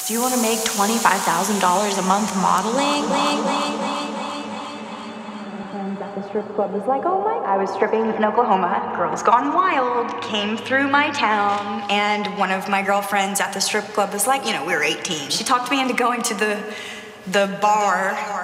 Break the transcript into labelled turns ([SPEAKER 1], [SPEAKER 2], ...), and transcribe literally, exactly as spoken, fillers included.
[SPEAKER 1] Do you want to make twenty-five thousand dollars a month modeling? At the strip club was like, oh my, I was stripping in Oklahoma. Girls Gone Wild came through my town, and one of my girlfriends at the strip club was like, you know, we were eighteen. She talked me into going to the the bar